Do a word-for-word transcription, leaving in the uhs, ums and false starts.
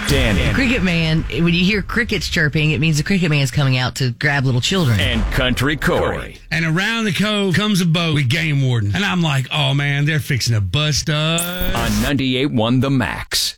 Danny. Cricket Man, when you hear crickets chirping, it means the Cricket Man's coming out to grab little children. And Country Corey. And around the cove comes a boat with game warden. And I'm like, oh, man, they're fixing to bust us. On ninety-eight point one The Max.